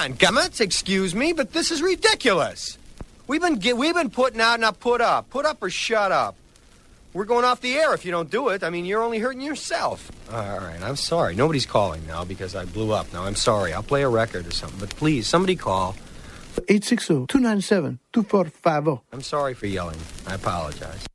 on, gummits, excuse me, but this is ridiculous. We've been putting out, now put up or shut up. We're going off the air if you don't do it. I mean, you're only hurting yourself. All right, I'm sorry. Nobody's calling now because I blew up. Now, I'm sorry. I'll play a record or something, but please, somebody call. 860-297-2450. I'm sorry for yelling. I apologize.